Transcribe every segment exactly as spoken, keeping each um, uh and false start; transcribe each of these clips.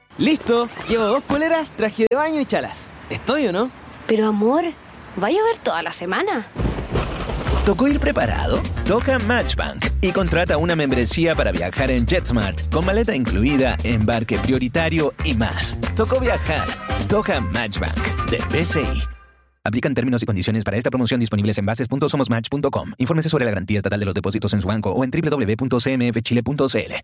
Listo, llevo dos poleras, traje de baño y chalas. ¿Estoy o no? Pero amor, ¿va a llover toda la semana? ¿Tocó ir preparado? Toca Matchbank y contrata una membresía para viajar en JetSmart con maleta incluida, embarque prioritario y más. Tocó viajar. Toca Matchbank de B C I. Aplican términos y condiciones para esta promoción disponibles en bases punto somos match punto com. Infórmese sobre la garantía estatal de los depósitos en su banco o en doble u doble u doble u punto c m f chile punto c l.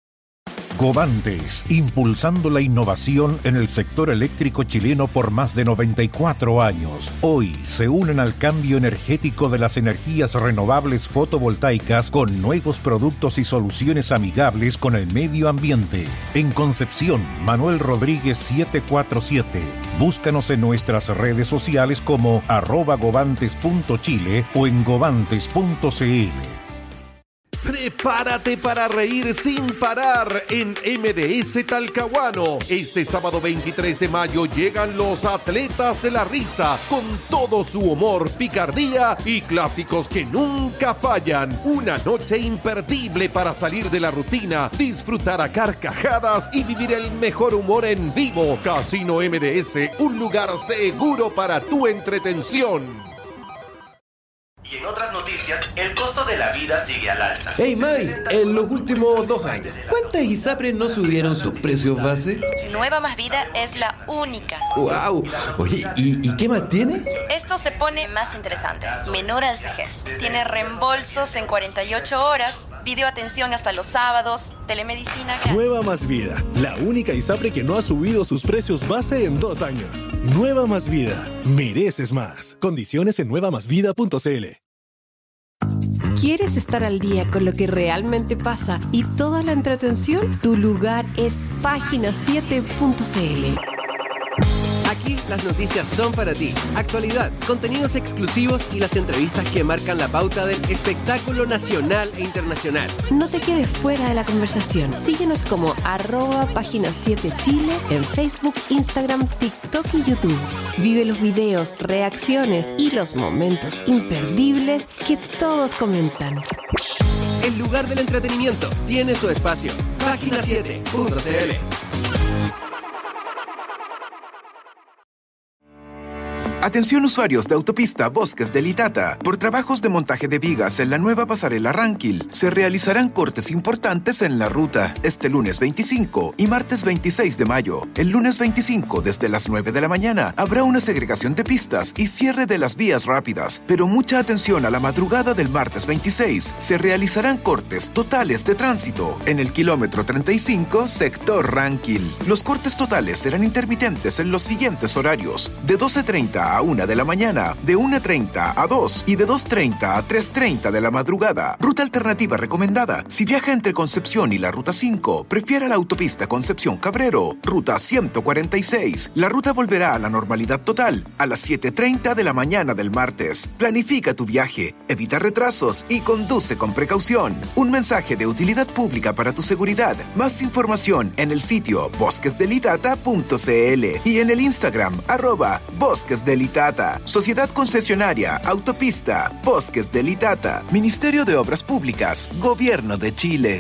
Covantes, impulsando la innovación en el sector eléctrico chileno por más de noventa y cuatro años. Hoy se unen al cambio energético de las energías renovables fotovoltaicas con nuevos productos y soluciones amigables con el medio ambiente. En Concepción, Manuel Rodríguez setecientos cuarenta y siete. Búscanos en nuestras redes sociales como arroba govantes punto chile o en govantes punto c l. Prepárate para reír sin parar en M D S Talcahuano. Este sábado veintitrés de mayo llegan los atletas de la risa con todo su humor, picardía y clásicos que nunca fallan. Una noche imperdible para salir de la rutina, disfrutar a carcajadas y vivir el mejor humor en vivo. Casino M D S, un lugar seguro para tu entretención. Y en otras noticias, el costo de la vida sigue al alza. Hey May, en los últimos dos años, ¿cuántas ISAPRES no subieron sus precios base? Nueva Más Vida es la única. ¡Wow! Oye, ¿y, ¿y qué más tiene? Esto se pone más interesante. Menor al vejez. Tiene reembolsos en cuarenta y ocho horas, videoatención hasta los sábados, telemedicina gratis. Nueva Más Vida, la única ISAPRE que no ha subido sus precios base en dos años. Nueva Más Vida, mereces más. Condiciones en nueva más vida punto c l. ¿Quieres estar al día con lo que realmente pasa y toda la entretención? Tu lugar es página siete punto c l. Aquí las noticias son para ti. Actualidad, contenidos exclusivos y las entrevistas que marcan la pauta del espectáculo nacional e internacional. No te quedes fuera de la conversación. Síguenos como arroba página siete Chile en Facebook, Instagram, TikTok y YouTube. Vive los videos, reacciones y los momentos imperdibles que todos comentan. El lugar del entretenimiento tiene su espacio. página siete punto c l. Atención usuarios de autopista Bosques del Itata. Por trabajos de montaje de vigas en la nueva pasarela Ranquil, se realizarán cortes importantes en la ruta este lunes veinticinco y martes veintiséis de mayo. El lunes veinticinco, desde las nueve de la mañana, habrá una segregación de pistas y cierre de las vías rápidas. Pero mucha atención a la madrugada del martes veintiséis. Se realizarán cortes totales de tránsito en el kilómetro treinta y cinco, sector Ranquil. Los cortes totales serán intermitentes en los siguientes horarios: de doce treinta a una de la mañana, de una treinta a dos y de dos treinta a tres treinta de la madrugada. Ruta alternativa recomendada: si viaja entre Concepción y la Ruta cinco, prefiera la autopista Concepción Cabrero, Ruta ciento cuarenta y seis. La ruta volverá a la normalidad total a las siete treinta de la mañana del martes. Planifica tu viaje, evita retrasos y conduce con precaución. Un mensaje de utilidad pública para tu seguridad. Más información en el sitio bosques del itata punto c l y en el Instagram arroba bosques del Itata. Sociedad concesionaria Autopista Bosques del Itata. Ministerio de Obras Públicas, Gobierno de Chile.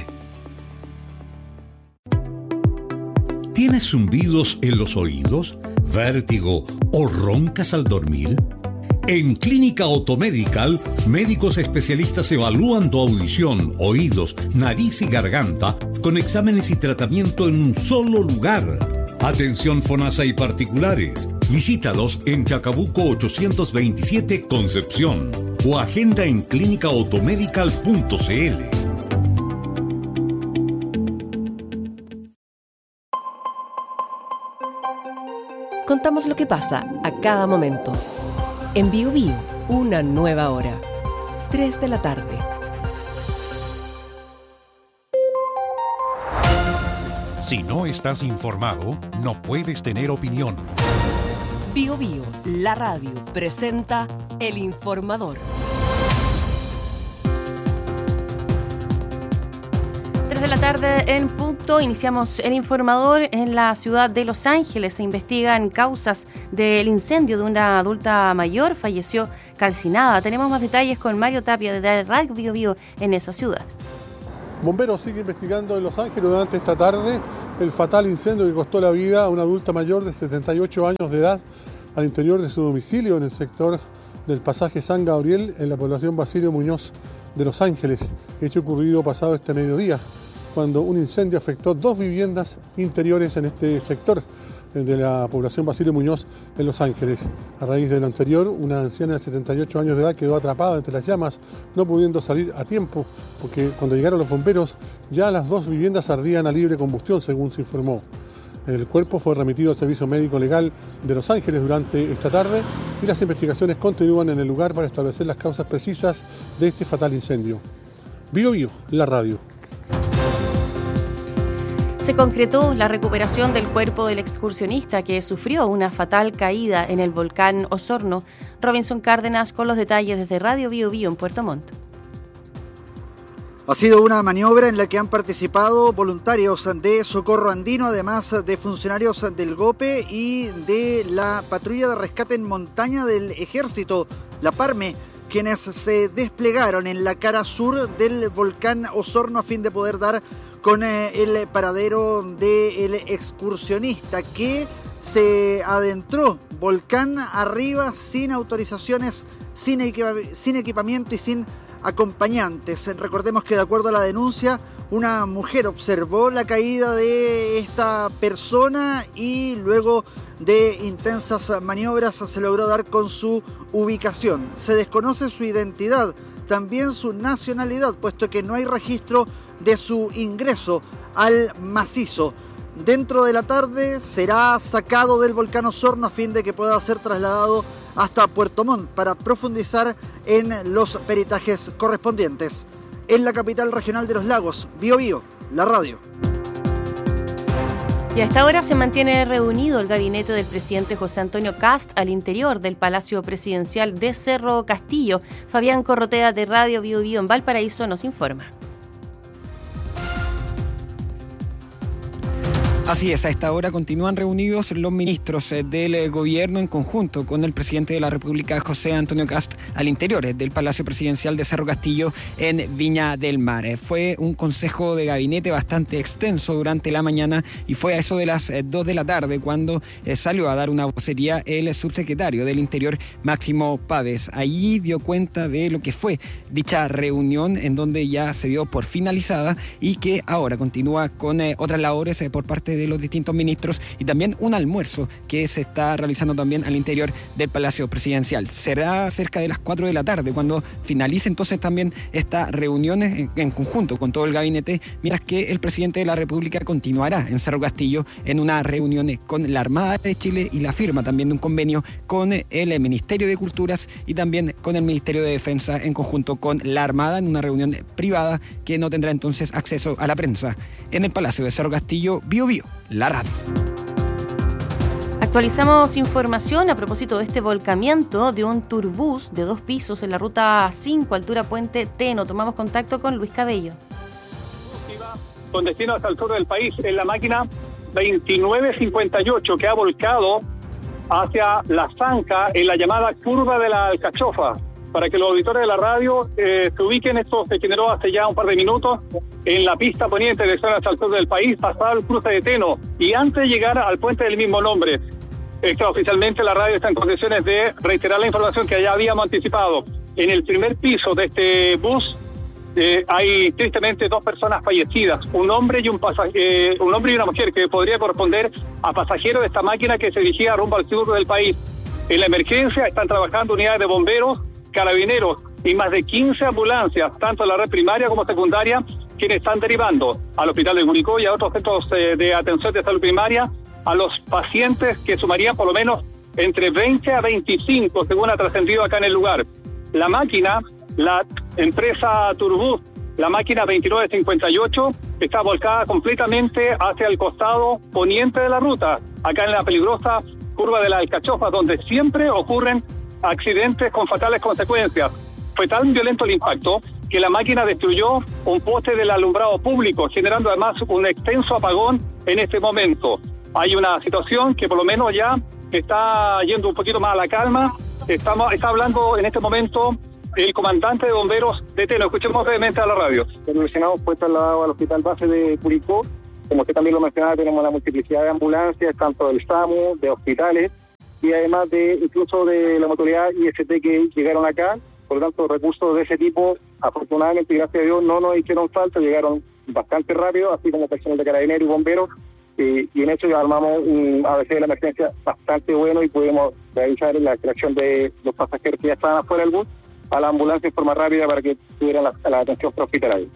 ¿Tienes zumbidos en los oídos, vértigo o roncas al dormir? En Clínica Otomedical, médicos especialistas evalúan tu audición, oídos, nariz y garganta con exámenes y tratamiento en un solo lugar. Atención FONASA y particulares. Visítalos en Chacabuco ochocientos veintisiete, Concepción, o agenda en clínica otomedical punto c l. Contamos lo que pasa a cada momento. En Bio Bio, una nueva hora. tres de la tarde. Si no estás informado, no puedes tener opinión. Bio Bio, la radio, presenta El Informador. tres de la tarde en punto, iniciamos El Informador. En la ciudad de Los Ángeles se investigan causas del incendio de una adulta mayor, falleció calcinada. Tenemos más detalles con Mario Tapia de Radio Bio Bio en esa ciudad. Bomberos sigue investigando en Los Ángeles durante esta tarde el fatal incendio que costó la vida a una adulta mayor de setenta y ocho años de edad al interior de su domicilio en el sector del pasaje San Gabriel, en la población Basilio Muñoz de Los Ángeles, hecho ocurrido pasado este mediodía, cuando un incendio afectó dos viviendas interiores en este sector de la población Basilio Muñoz en Los Ángeles. A raíz de lo anterior, una anciana de setenta y ocho años de edad quedó atrapada entre las llamas, no pudiendo salir a tiempo, porque cuando llegaron los bomberos ya las dos viviendas ardían a libre combustión, según se informó. El cuerpo fue remitido al Servicio Médico Legal de Los Ángeles durante esta tarde y las investigaciones continúan en el lugar para establecer las causas precisas de este fatal incendio. Bio Bio, la radio. Se concretó la recuperación del cuerpo del excursionista que sufrió una fatal caída en el volcán Osorno. Robinson Cárdenas con los detalles desde Radio Bio Bio en Puerto Montt. Ha sido una maniobra en la que han participado voluntarios de Socorro Andino, además de funcionarios del GOPE y de la patrulla de rescate en montaña del Ejército, la PARME, quienes se desplegaron en la cara sur del volcán Osorno a fin de poder dar con el paradero del excursionista que se adentró volcán arriba sin autorizaciones, sin, equipa- sin equipamiento y sin acompañantes. Recordemos que de acuerdo a la denuncia, una mujer observó la caída de esta persona y luego de intensas maniobras se logró dar con su ubicación. Se desconoce su identidad, también su nacionalidad, puesto que no hay registro de su ingreso al macizo. Dentro de la tarde será sacado del volcán Osorno a fin de que pueda ser trasladado hasta Puerto Montt para profundizar en los peritajes correspondientes. En la capital regional de los lagos, Bio Bio, la radio. Y a esta hora se mantiene reunido el gabinete del presidente José Antonio Kast al interior del Palacio Presidencial de Cerro Castillo. Fabián Corrotea de Radio Bio Bio en Valparaíso nos informa. Así es, a esta hora continúan reunidos los ministros del gobierno en conjunto con el presidente de la República, José Antonio Kast, al interior del Palacio Presidencial de Cerro Castillo en Viña del Mar. Fue un consejo de gabinete bastante extenso durante la mañana y fue a eso de las dos de la tarde cuando salió a dar una vocería el subsecretario del Interior, Máximo Pávez. Allí dio cuenta de lo que fue dicha reunión, en donde ya se dio por finalizada y que ahora continúa con eh, otras labores eh, por parte de los distintos ministros y también un almuerzo que se está realizando también al interior del Palacio Presidencial. Será cerca de las cuatro de la tarde cuando finalice entonces también esta reunión en, en conjunto con todo el gabinete, mientras que el presidente de la República continuará en Cerro Castillo en una reunión con la Armada de Chile y la firma también de un convenio con el Ministerio de Culturas y también con el Ministerio de Defensa en conjunto con la Armada en una reunión privada que no tendrá entonces acceso a la prensa. En el Palacio de Cerro Castillo, Bio Bio, la radio. Actualizamos información a propósito de este volcamiento de un turbús de dos pisos en la ruta cinco, altura Puente Teno. Tomamos contacto con Luis Cabello. Con destino hasta el sur del país, en la máquina veintinueve cincuenta y ocho que ha volcado hacia la Zanca en la llamada curva de la Alcachofa. Para que los auditores de la radio eh, se ubiquen, esto se generó hace ya un par de minutos en la pista poniente de zona al sur del país, pasado el cruce de Teno y antes de llegar al puente del mismo nombre. Esto oficialmente la radio está en condiciones de reiterar la información que ya habíamos anticipado. En el primer piso de este bus eh, hay tristemente dos personas fallecidas, un hombre y un pasaj- eh, un hombre y una mujer que podría corresponder a pasajeros de esta máquina que se dirigía rumbo al sur del país. En la emergencia están trabajando unidades de bomberos, carabineros y más de quince ambulancias, tanto en la red primaria como secundaria, quienes están derivando al hospital de Curicó y a otros centros eh, de atención de salud primaria a los pacientes que sumarían por lo menos entre veinte a veinticinco, según ha trascendido acá en el lugar. La máquina, la empresa Turbus, la máquina veintinueve cincuenta y ocho, está volcada completamente hacia el costado poniente de la ruta, acá en la peligrosa curva de la Alcachofa, donde siempre ocurren accidentes con fatales consecuencias. Fue tan violento el impacto que la máquina destruyó un poste del alumbrado público, generando además un extenso apagón en este momento. Hay una situación que por lo menos ya está yendo un poquito más a la calma. Estamos, está hablando en este momento el comandante de bomberos de Teno. Escuchemos brevemente a la radio. El lesionado fue trasladado al hospital base de Curicó como usted también lo mencionaba, tenemos una multiplicidad de ambulancias, tanto del SAMU, de hospitales, y además de incluso de la motoridad I S T que llegaron acá. Por lo tanto, recursos de ese tipo, afortunadamente, gracias a Dios, no nos hicieron falta, llegaron bastante rápido, así como personal de carabineros y bomberos, y, y en eso ya armamos un A B C de la emergencia bastante bueno y pudimos realizar la extracción de los pasajeros que ya estaban afuera del bus a la ambulancia en forma rápida para que tuvieran la, la atención prehospitalaria.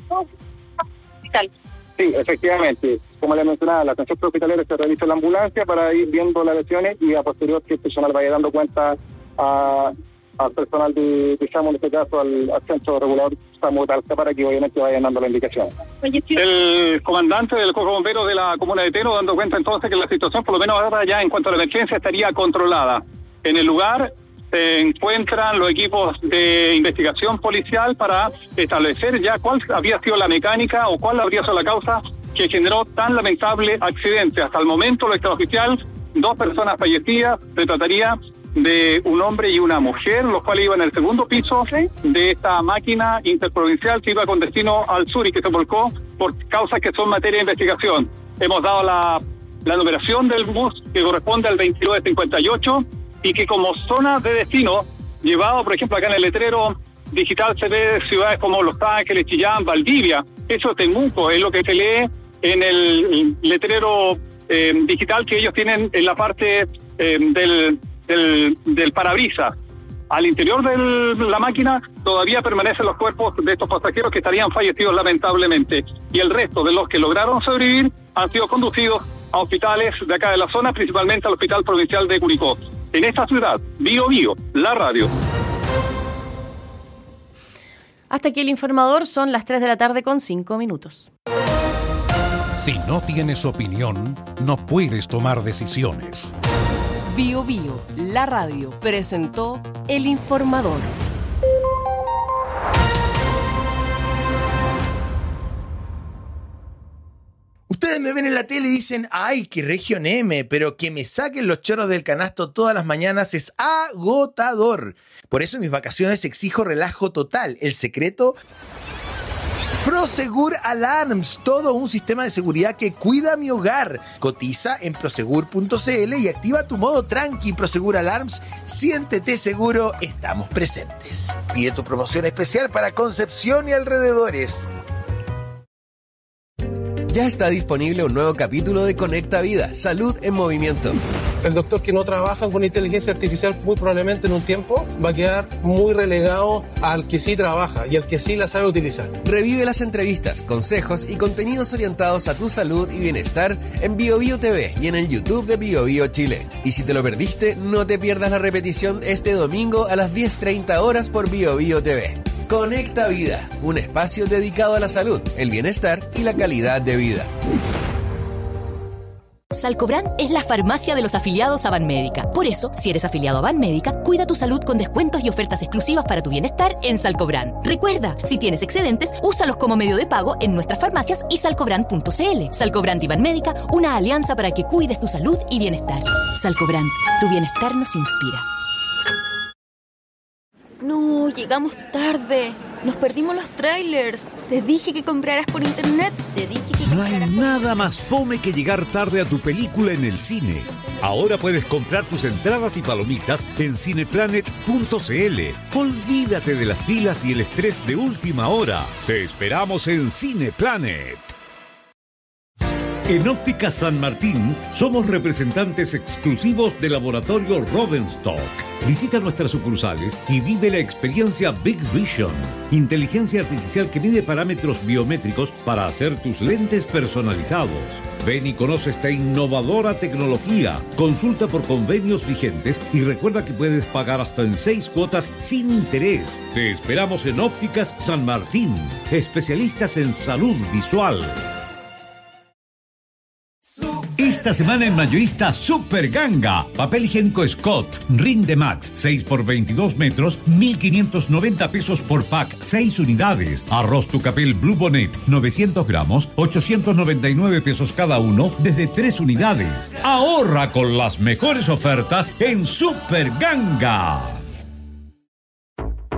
Sí, efectivamente. Como les mencionaba, la atención prehospitalaria se realiza en la ambulancia para ir viendo las lesiones y a posterior que el personal vaya dando cuenta a... al personal de, de SAMU, en este caso al, al centro regulador SAMU Talca, para que obviamente vayan dando la indicación. El comandante del Cuerpo de Bomberos de la comuna de Teno dando cuenta entonces que la situación, por lo menos ahora ya en cuanto a la emergencia, estaría controlada. En el lugar se encuentran los equipos de investigación policial para establecer ya cuál había sido la mecánica o cuál habría sido la causa que generó tan lamentable accidente. Hasta el momento, lo extraoficial, dos personas fallecidas, se trataría de un hombre y una mujer, los cuales iban en el segundo piso de esta máquina interprovincial que iba con destino al sur y que se volcó por causas que son materia de investigación. Hemos dado la, la numeración del bus que corresponde al veintinueve cincuenta y ocho y que como zona de destino, llevado por ejemplo acá en el letrero digital se ve de ciudades como Los Ángeles, Chillán, Valdivia, eso es Temuco, es lo que se lee en el letrero eh, digital que ellos tienen en la parte eh, del Del, del parabrisas. Al interior de la máquina todavía permanecen los cuerpos de estos pasajeros que estarían fallecidos lamentablemente, y el resto de los que lograron sobrevivir han sido conducidos a hospitales de acá de la zona, principalmente al Hospital Provincial de Curicó. En esta ciudad, Bio Bio, la radio. Hasta aquí el informador, son las tres de la tarde con cinco minutos. Si no tienes opinión, no puedes tomar decisiones. Bio Bio, la radio, presentó El Informador. Ustedes me ven en la tele y dicen, ay, qué región M, pero que me saquen los chorros del canasto todas las mañanas es agotador. Por eso en mis vacaciones exijo relajo total. El secreto... Prosegur Alarms, todo un sistema de seguridad que cuida mi hogar. Cotiza en prosegur punto c l y activa tu modo tranqui. Prosegur Alarms, siéntete seguro, estamos presentes. Pide tu promoción especial para Concepción y alrededores. Ya está disponible un nuevo capítulo de Conecta Vida, Salud en Movimiento. El doctor que no trabaja con inteligencia artificial muy probablemente en un tiempo va a quedar muy relegado al que sí trabaja y al que sí la sabe utilizar. Revive las entrevistas, consejos y contenidos orientados a tu salud y bienestar en Bio Bio T V y en el YouTube de Bio Bio Chile. Y si te lo perdiste, no te pierdas la repetición este domingo a las diez treinta horas por Bio Bio T V. Conecta Vida, un espacio dedicado a la salud, el bienestar y la calidad de vida. Salcobran es la farmacia de los afiliados a Banmédica. Por eso, si eres afiliado a Banmédica, cuida tu salud con descuentos y ofertas exclusivas para tu bienestar en Salcobran. Recuerda, si tienes excedentes, úsalos como medio de pago en nuestras farmacias y salcobran punto c l. Salcobran y Banmédica, una alianza para que cuides tu salud y bienestar. Salcobran, tu bienestar nos inspira. No, llegamos tarde. Nos perdimos los trailers. Te dije que compraras por internet. Te dije que No hay nada más fome que llegar tarde a tu película en el cine. Ahora puedes comprar tus entradas y palomitas en cineplanet punto c l. Olvídate de las filas y el estrés de última hora. Te esperamos en Cineplanet. En Óptica San Martín somos representantes exclusivos del laboratorio Rodenstock. Visita nuestras sucursales y vive la experiencia Big Vision, inteligencia artificial que mide parámetros biométricos para hacer tus lentes personalizados. Ven y conoce esta innovadora tecnología. Consulta por convenios vigentes y recuerda que puedes pagar hasta en seis cuotas sin interés. Te esperamos en Ópticas San Martín, especialistas en salud visual. Esta semana en Mayorista Super Ganga. Papel higiénico Scott, Rinde Max, seis por veintidós metros, mil quinientos noventa pesos por pack, seis unidades. Arroz Tucapel Blue Bonnet, novecientos gramos, ochocientos noventa y nueve pesos cada uno, desde tres unidades. Ahorra con las mejores ofertas en Super Ganga.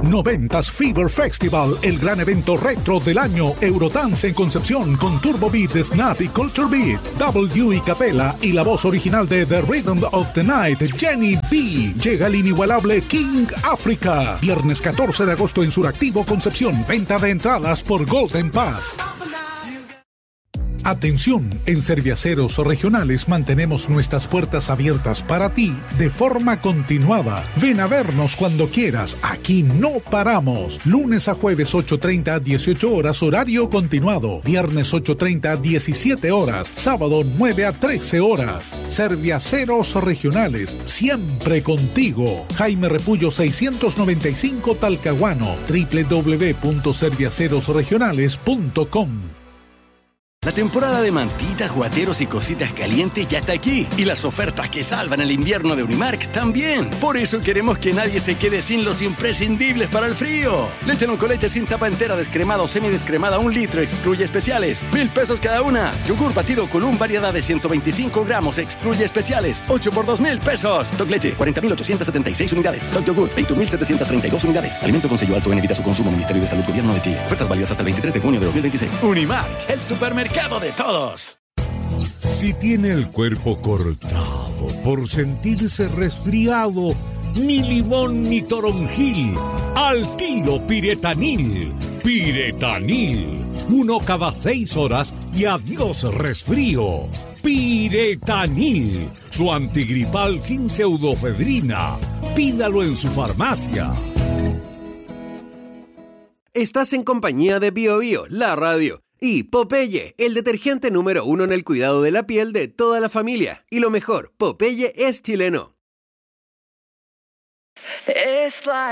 Noventas Fever Festival, el gran evento retro del año. Eurodance en Concepción con Turbo Beat, Snap y Culture Beat. W y Capela y la voz original de The Rhythm of the Night, Jenny B. Llega el inigualable King Africa. Viernes catorce de agosto en Suractivo, Concepción. Venta de entradas por Golden Pass. Atención, en Serviaceros Regionales mantenemos nuestras puertas abiertas para ti de forma continuada. Ven a vernos cuando quieras, aquí no paramos. Lunes a jueves ocho treinta a dieciocho horas, horario continuado. Viernes ocho treinta a diecisiete horas, sábado nueve a trece horas. Serviaceros Regionales, siempre contigo. Jaime Repullo seiscientos noventa y cinco Talcahuano, doble u doble u doble u punto serviaceros regionales punto com. La temporada de mantitas, guateros y cositas calientes ya está aquí. Y las ofertas que salvan el invierno de Unimark también. Por eso queremos que nadie se quede sin los imprescindibles para el frío. Leche con leche sin tapa entera, descremada o semidescremada, un litro, excluye especiales. Mil pesos cada una. Yogur batido Column, variedad de ciento veinticinco gramos, excluye especiales. ocho por dos mil pesos. Stock leche, cuarenta mil ochocientas setenta y seis unidades. Stock yogur, veinte mil setecientas treinta y dos unidades. Alimento con sello alto en evita su consumo. Ministerio de Salud, Gobierno de Chile. Ofertas válidas hasta el veintitrés de junio de dos mil veintiséis. Unimark, el supermercado de todos. Si tiene el cuerpo cortado por sentirse resfriado, ni limón ni toronjil, al tiro Piretanil. Piretanil, uno cada seis horas y adiós resfrío. Piretanil, su antigripal sin pseudofedrina. Pídalo en su farmacia. Estás en compañía de Bio Bio, la radio. Y Popeye, el detergente número uno en el cuidado de la piel de toda la familia. Y lo mejor, Popeye es chileno. It's like